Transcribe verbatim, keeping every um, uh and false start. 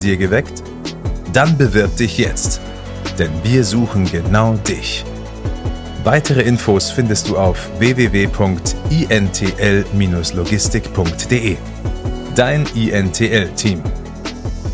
Dir geweckt? Dann bewirb dich jetzt, denn wir suchen genau dich. Weitere Infos findest du auf w w w punkt i n t l Bindestrich logistik punkt d e. Dein I N T L-Team.